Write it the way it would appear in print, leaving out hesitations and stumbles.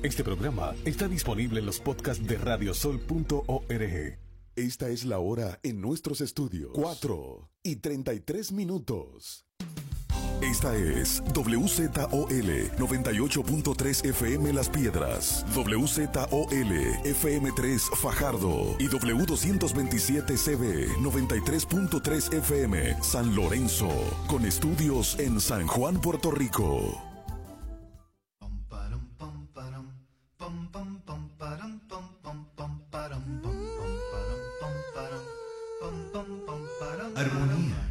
Este programa está disponible en los podcasts de radiosol.org. Esta es la hora en nuestros estudios. 4:33. Esta es WZOL 98.3 FM Las Piedras, WZOL FM3 Fajardo y W227CB 93.3 FM San Lorenzo, con estudios en San Juan, Puerto Rico. Armonía.